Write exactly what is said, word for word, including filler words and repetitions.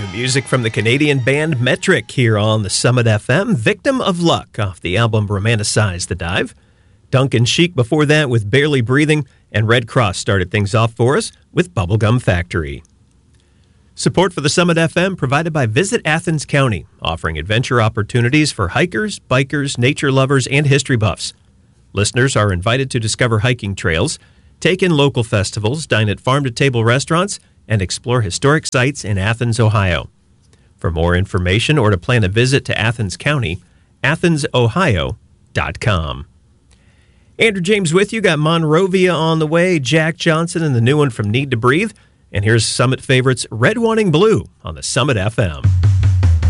New music from the Canadian band Metric here on the Summit F M. Victim of Luck off the album Romanticize the Dive. Duncan Sheik before that with Barely Breathing, and Red Cross started things off for us with Bubblegum Factory. Support for the Summit F M provided by Visit Athens County, offering adventure opportunities for hikers, bikers, nature lovers, and history buffs. Listeners are invited to discover hiking trails, take in local festivals, dine at farm-to-table restaurants, and explore historic sites in Athens, Ohio. For more information or to plan a visit to Athens County, athens ohio dot com. Andrew James with you. Got Monrovia on the way, Jack Johnson, and the new one from Need to Breathe. And here's Summit favorites Red Wanting Blue on the Summit F M.